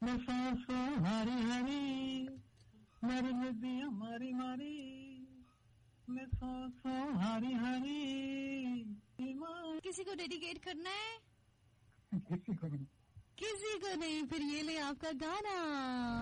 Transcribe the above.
मैं सो हरी हरी, मेरी नदियाँ मारी मारी, मैं सो हरी हरी। किसी को डेडिकेट करना है? किसी को नहीं। किसी को नहीं, फिर ये ले आपका गाना।